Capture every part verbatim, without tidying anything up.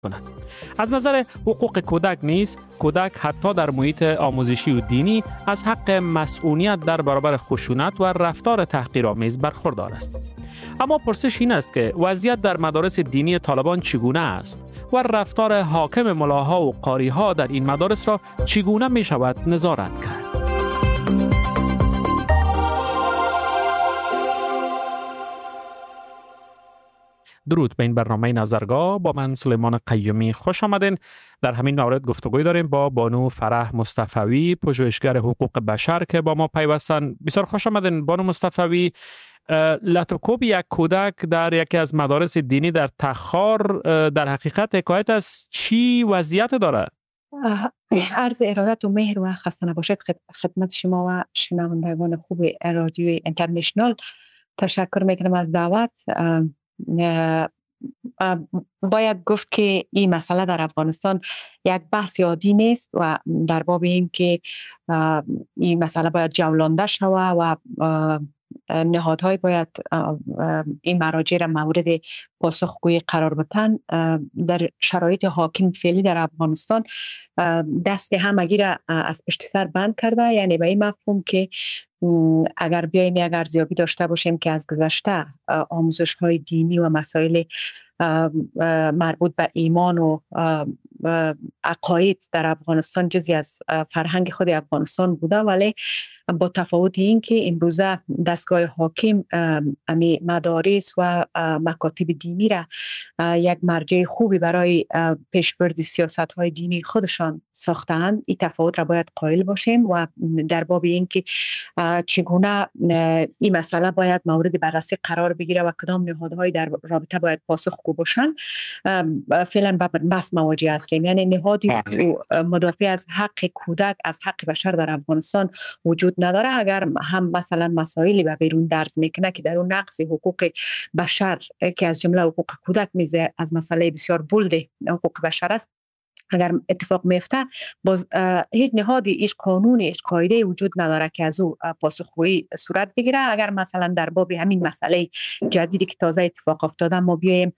کند. از نظر حقوق کودک نیز کودک حتی در محیط آموزشی و دینی از حق مسئولیت در برابر خشونت و رفتار تحقیرآمیز برخوردار است. اما پرسش این است که وضعیت در مدارس دینی طالبان چگونه است و رفتار حاکم ملاها و قاریها در این مدارس را چگونه می شود نظارت کرد؟ درود به این برنامه نظرگاه. با من سلیمان قیومی خوش آمدین. در همین مورد گفتگوی داریم با بانو فرح مصطفوی، پژوهشگر حقوق بشر که با ما پیوستن. بسیار خوش آمدین بانو مصطفوی. لطرکوب یک کودک در یکی از مدارس دینی در تخار در حقیقت حکایت از چی وضعیت داره؟ عرض ارادت و مهر و خسته نباشید خدمت شما و شنوندگان خوب رادیو اینترنشنال. تشکر میکنم از دعوت. باید گفت که این مسئله در افغانستان یک بحث عادی نیست و در باب این که این مسئله باید جولانده شود و نهادهای باید این مراجع را مورد پاسخگویی قرار بدن. در شرایط حاکم فعلی در افغانستان دست همگی را از پشت سر بند کرده، یعنی به این مفهوم که اگر بیاییم یک ارزیابی داشته باشیم که از گذشته آموزش های دینی و مسائل مربوط به ایمان و عقاید در افغانستان جزئی از فرهنگ خود افغانستان بوده، ولی با تفاوت این که امروزه دستگاه حاکم امی مدارس و مکاتب دینی را یک مرجع خوبی برای پیشبرد سیاست های دینی خودشان ساختند. این تفاوت را باید قائل باشیم و در باب این که چگونه این مسئله باید مورد بررسی قرار بگیره و کدام نهادهای در رابطه باید پاسخگو باشند فعلا با بحث مواجه هستیم. یعنی نهادی مدافع از حق کودک، از حق بشر در افغانستان وجود نداره. اگر هم مثلا مسائلی به بیرون درز میکنه که در اون نقض حقوق بشر که از جمله حقوق کودک میزه از مسئله بسیار بلد حقوق بشر است، اگر اتفاق میفته باز هیچ نهادی، هیچ قانونی، هیچ قاعده وجود نداره که از او پاسخگویی صورت بگیره. اگر مثلا در باب همین مسئله جدیدی که تازه اتفاق افتاده ما بیایم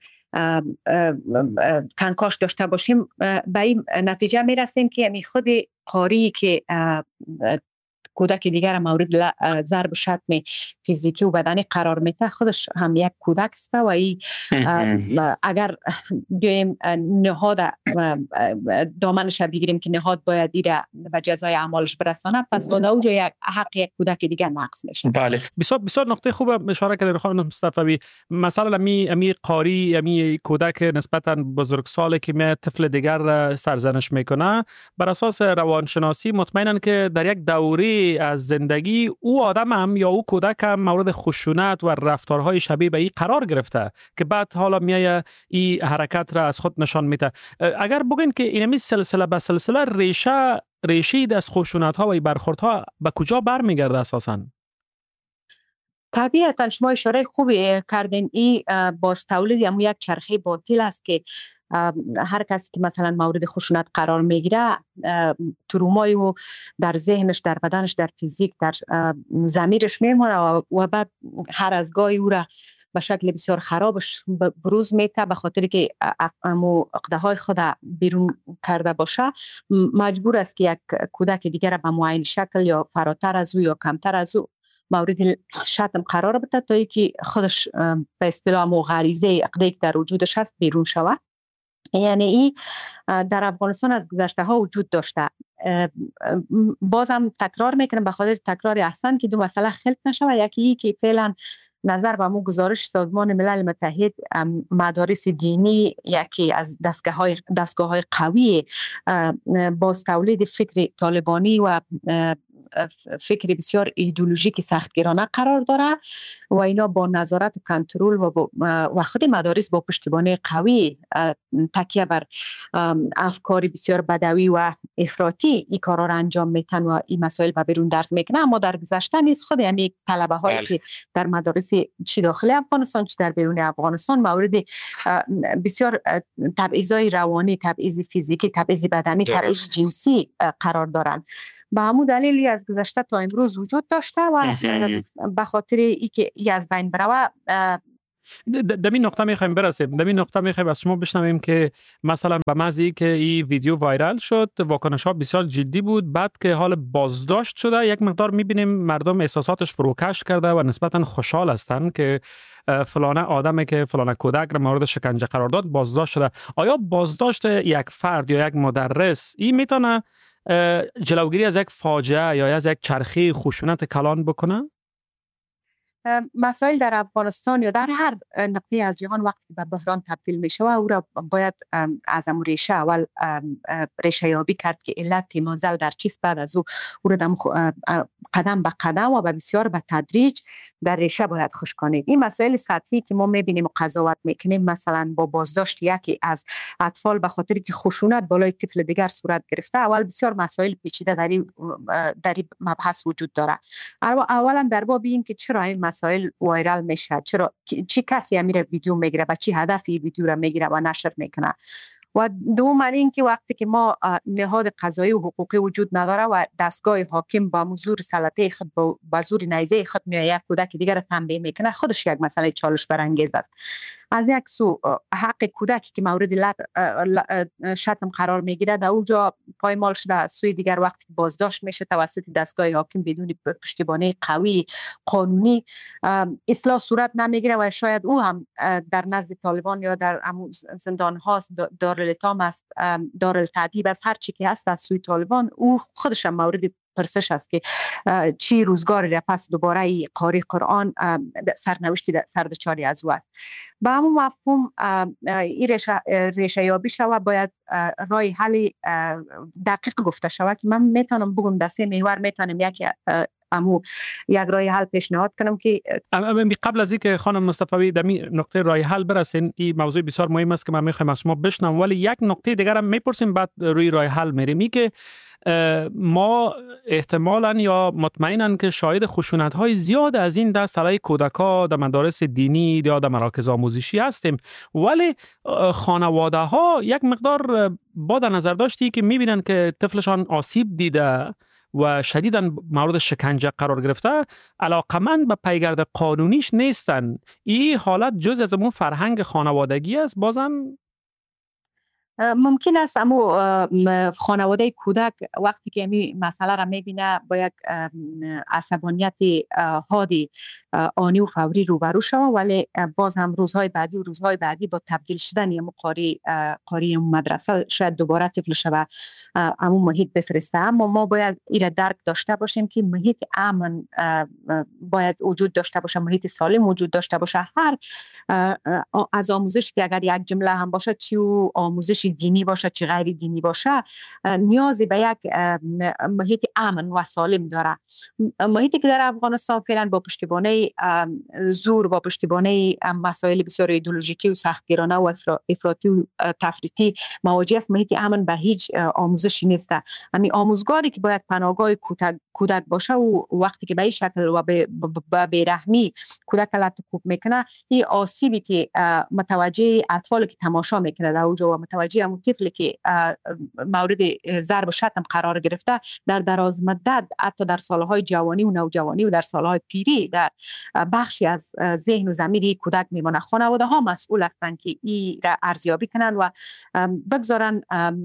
کنکاش داشته باشیم، به این نتیجه میرسیم که یعنی خود قاری که کودک دیگر مورد ضرب و شتم فیزیکی و بدنی قرار میده خودش هم یک کودک است و ای اگر بیایم نهاد دامنش بگیریم که نهاد باید ایره به جزای اعمالش برسانه، پس با اوج یک حق یک کودک دیگر نقض میشه. بله، بسیار بسیار نقطه خوب اشاره کردید خانم مصطفوی. مثلا می امی قاری امی کودک نسبتا بزرگسالی که می طفل دیگر سرزنش میکنه، بر اساس روانشناسی مطمئنن که در یک دوره از زندگی او آدم هم یا او کودک هم مورد خشونت و رفتارهای شبیه به این قرار گرفته که بعد حالا میایه این حرکت را از خود نشان میده. اگر بگین که اینمی سلسله به سلسله ریشه ریشه از خشونت ها و برخورد ها به کجا برمیگرده اساساً؟ طبیعتا شما اشاره خوبی کردین. این باز تولید هم یک چرخه باطل است که هر کسی که مثلا مورد خشونت قرار میگیره ترومای و در ذهنش، در بدنش، در فیزیک، در ضمیرش میمونه و بعد هر از گاهی او را به شکل بسیار خرابش بروز میته به خاطر که امو عقده های خود بیرون کرده باشه، مجبور است که یک کودک دیگر را به معین شکل یا فراتر از او یا کمتر از او مورد شتم قرار بده تا اینکه خودش به اصطلاح مو غریزه عقده که در وجودش هست بیرون شود. یعنی این در افغانستان از گذشته ها وجود داشته. بازم تکرار میکنم به خاطر تکرار احسن که دو مسئله خلط نشه. یکی ای که فعلا نظر به مو گزارش سازمان ملل متحد مدارس دینی یکی از دستگاه های دستگاه های قوی باز تولید فکر طالبانی و فکر بسیار ایدئولوژیک سختگیرانه قرار داره و اینا با نظارت و کنترل و, و خود مدارس با پشتیبانی قوی تکیه بر افکار بسیار بدوی و افراطی این کارا را انجام میتن و این مسائل به بیرون درز میکنه. اما در گذشته نیست خود همین طلبه هایی که در مدارس چی داخل افغانستان چی در بیرون افغانستان مورد بسیار تبعیض‌های روانی، تبعیض فیزیکی، تبعیض بدنی، تبعیض جنسی قرار دارن. به همون دلیلی از گذشته تا امروز وجود داشته و به خاطر ای که ای از بین بروه در این نقطه میخوایم برسیم. در این نقطه میخوایم از شما بشنویم که مثلا به محض اینکه این ویدیو وایرال شد، واکنش ها بسیار جدی بود. بعد که حال بازداشت شده، یک مقدار میبینیم مردم احساساتش فروکش کرده و نسبتا خوشحال هستند که فلانه آدمی که فلانه کودک را مورد شکنجه قرار داد بازداشت شده. آیا بازداشت یک فرد یا یک مدرس این میتونه جلوگیری از یک فاجعه یا از یک چرخه خشونت کلان بکنه؟ مسائل در افغانستان یا در هر نقطه از جهان وقتی به بحران تبدیل می شود، او را باید از امور ریشه اول ریشه یابی کرد که علت منزل در چیست. بعد از او او را قدم به قدم و به بسیار به تدریج در ریشه باید خوش کنید. این مسائل سطحی که ما میبینیم و قضاوت میکنیم، مثلا با بازداشت یکی از اطفال به خاطر که خشونت بالای طفل دیگر صورت گرفته، اول بسیار مسائل پیچیده در این در این مبحث وجود داره. اولا در باب این که چرا این مسائل وایرال میشه، چرا چی کسی امیر ویدیو میگیره و چی هدفی ویدیو را میگیره و نشر میکنه. و دوم این که وقتی که ما نهاد قضایی و حقوقی وجود نداره و دستگاه حاکم با مزور سلطه خود با زور نیزه خود میآید کودک دیگر را تنبیه میکنه، خودش یک مسئله چالش برانگیز است. از یک سو حق کودکی که مورد شتم قرار میگیره در اونجا پایمال شده، از سوی دیگر وقتی بازداشت میشه توسط دستگاه حاکم بدون پشتیبانی قوی قانونی، اصلاح صورت نمیگیره و شاید او هم در نزد طالبان یا در زندان هاست، دارالایتام است، دارالتعذیب است، هر چی که هست از سوی طالبان، او خودش هم مورد پرسش است که چی روزگار را پس دوباره قاری قرآن سرنوشتی سردچاری از او است. به همون مفهوم این ریشه یابی شود، باید رای حل دقیق گفته شود که من میتونم بگم در سه محور میتونم یکی امو یک رای حل پیشنهاد کنم که قبل از اینکه خانم مصطفی در نقطه رای حل برسین، این موضوع بسیار مهم است که من میخوایم از شما بشنوم، ولی یک نقطه دیگر هم میپرسیم بعد روی رای حل میریم. این که ما احتمالاً یا مطمئناً که شاهد خشونت‌های زیاد از این دست علیه کودک‌ها در مدارس دینی یا در مراکز آموزشی هستیم، ولی خانواده‌ها یک مقدار با در نظر داشتی که می‌بینن که طفلشان آسیب دیده و شدیداً مورد شکنجه قرار گرفته، علاقمند به پیگرد قانونیش نیستن. این حالت جز از اون فرهنگ خانوادگی است. بازم ممکن است اما خانواده کودک وقتی که این مسئله را میبینه با یک عصبانیت حادی آنی و فوری روبرو شود، ولی باز هم روزهای بعدی و روزهای بعدی با تبدیل شدن یا قاری قاری مدرسه شاید دوباره طفل شود امو محیط بفرسته. اما ما باید این درک داشته باشیم که محیط امن باید وجود داشته باشه، محیط سالم وجود داشته باشه. هر از آموزش که اگر یک جمله هم باشه، چی و آموزش دینی باشه چه غیر دینی باشه، نیازی به یک محیط امن و سالم داره. محیطی که در افغانستان فعلا با پشتیبانی زور، با پشتیبانی مسائل بسیار ایدئولوژیکی و سختگیرانه و افراطی و تفریطی مواجه است، محیط امن به هیچ آموزشی نیست. همین آموزگاری که باید پناهگاه کودک باشه و وقتی که به این شکل و به بیرحمی کودک لطف میکنه، این آسیبی که متوجه اطفال که تماشا میکنه در اونجا و متوجه همون طفلی که مورد ضرب و شتم قرار گرفته، در دراز مدت حتی در سالهای جوانی و نوجوانی و در سالهای پیری در بخشی از ذهن و ضمیر کودک میمونه. خانواده ها مسئول هستند که این را ارزیابی کنن و بگذارن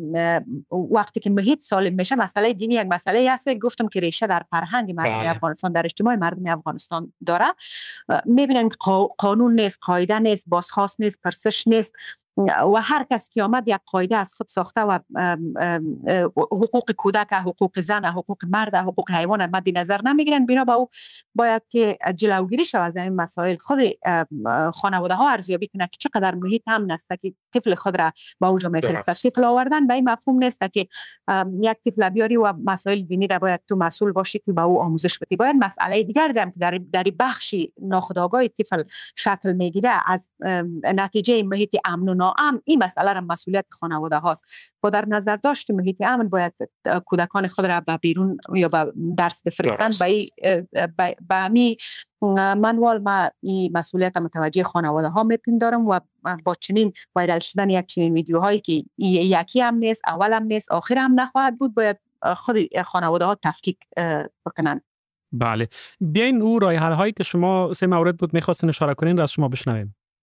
وقتی که محیط سالم میشه. مسئله دینی یک مسئله است، گفتم که ریشه در فرهنگ مردم افغانستان، در اجتماع مردم افغانستان داره. میبینن قانون نیست، قاعده نیست، بازخواست نیست، پرسش نیست و هر کس که آمد یک قاعده از خود ساخته و حقوق کودک، حقوق زن، حقوق مرد، حقوق حیوان مد نظر نمیگیرن. بنا به او باید که جلوگیری شود از این مسائل. خود خانواده ها ارزیابی کنند که چقدر محیط امن است که طفل خود را با اوجا میفرسته. طفل آوردن به این مفهوم نیست که یک طفل بیاری و مسائل دینی را باید تو مسئول باشی که با او آموزش بدی. باید مسئله دیگر هم که در در بخشی ناخودآگاه طفل شکل میگیره از نتیجه محیط امن و ناامن، این مسئله را مسئولیت خانواده هاست. با در نظر داشت محیط امن باید کودکان خود را به بیرون یا به درس بفرستند. به به می منوال ما این مسئولیت متوجه خانواده ها میپندارم و با چنین وایرال شدن یک چنین ویدیوهایی که یکی هم نیست، اول هم نیست، آخر هم نخواهد بود، باید خود خانواده ها تفکیک بکنن. بله، بیاین او راه حل هایی که شما سه مورد بود میخواستین اشاره کنین را از شما بشنویم.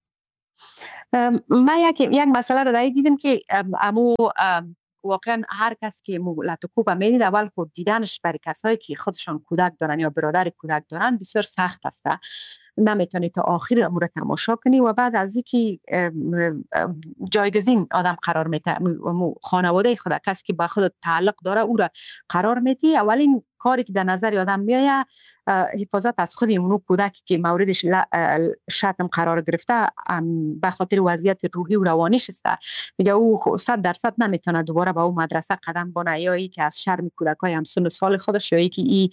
من یک یک مسئله رو دایی دیدم که امو واقعا هر کس که لاتوکوب میدید اول خود دیدنش برای کسایی که خودشان کودک دارن یا برادر کودک دارن بسیار سخت است. نمیتونی تا آخر امور تماشا کنی و بعد از اینکه جایگزین آدم قرار میده، خانواده خود کسی که با خود تعلق داره او را قرار میدی. اولین کاری که در نظر آدم میاد حفاظت از خود اون کودکی که موردش شتم قرار گرفته به خاطر وضعیت روحی و روانیش است. دیگه او صد درصد نمیتونه دوباره به اون مدرسه قدم بانه، یا ای که از شرم کودکای هم سن و سال خودش، یا ای که ای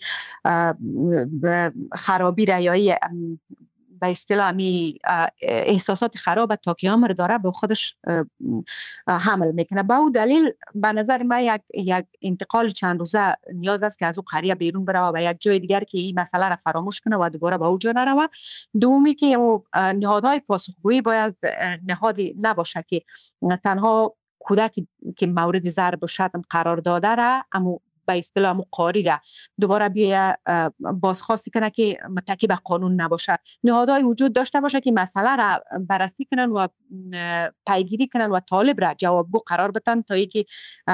خرابی را یا ای به اصطلاح می احساسات خراب تا قیام رو داره به خودش حمل میکنه. به اون دلیل به نظر من یک یک انتقال چند روزه نیاز است که از اون قریه بیرون بره و یک جای دیگر که این مسئله را فراموش کنه و دوباره به اون جا نروه. دومی که نهادهای پاسخگویی باید نهادی نباشه که تنها کودکی که مورد ضرب و شتم قرار داده را اما به اصطلاح قاری را دوباره بیا بازخواستی کنه که متکی به قانون نباشه. نهادهای وجود داشته باشه که مسئله را بررسی کنن و پیگیری کنن و طالب را جوابگو قرار بدن تا اینکه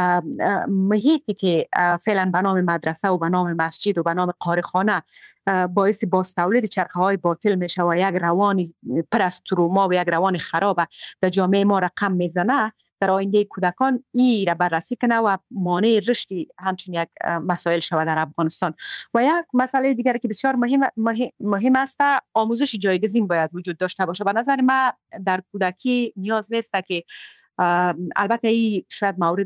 محیطی که فعلا به نام مدرسه و به نام مسجد و به نام قاریخانه باعث باز تولید چرخه های باطل میشه و یک روان پر از تروما و یک روان خراب در جامعه ما رقم میزنه، در آینده کودکان ای را بررسی کنه و مانع رشدی همچین یک مسائل شود در افغانستان. و یک مسئله دیگر که بسیار مهم مهم, مهم است، آموزش جایگزین باید وجود داشته باشه. به نظر من در کودکی نیاز نیست که البته این شاید مورد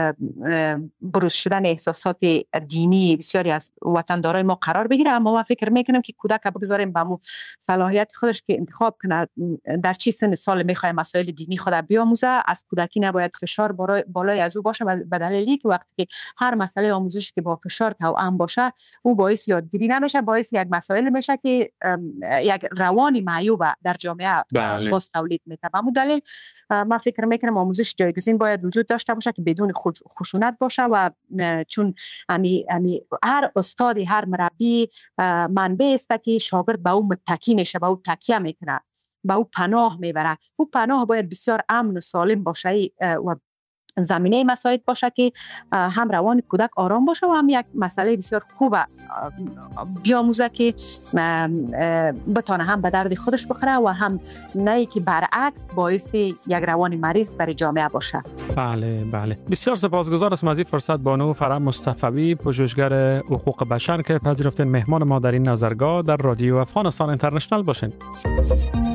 بروز شدن احساسات دینی بسیاری از وطندارای ما قرار بگیره، اما من فکر میکنم که کودک بگذاریم به مو صلاحیت خودش که انتخاب کنه در چی سن سال میخواد مسائل دینی خود بیاموزه. از کودکی نباید فشار بالای از او باشه، به دلیلی که وقتی که هر مسئله آموزش که با فشار توأم باشه او باعث یادگیری نمیشه، باعث یک مسائل میشه که یک روانی معیوب در جامعه باز تولید میشه. به همون دلیل من فکر میکنم آموزش جایگزین باید وجود داشته باشه که بدون خشونت باشه و چون امی امی هر استادی هر مربی منبع است که شاگرد به او متکی میشه، به او تکیه میکنه، به او پناه میبره. او پناه باید بسیار امن و سالم باشه و زمینه مساعد باشه که هم روان کودک آرام باشه و هم یک مسئله بسیار خوب بیاموزه که بتونه هم به درد خودش بخوره و هم نه که برعکس باعث یک روان مریض برای جامعه باشه. بله بله، بسیار سپاسگزار هستم از این فرصت بانو فرح مصطفوی، پژوهشگر حقوق بشر که پذیرفتین مهمان ما در این نظرگاه در رادیو افغانستان اینترنشنال باشین.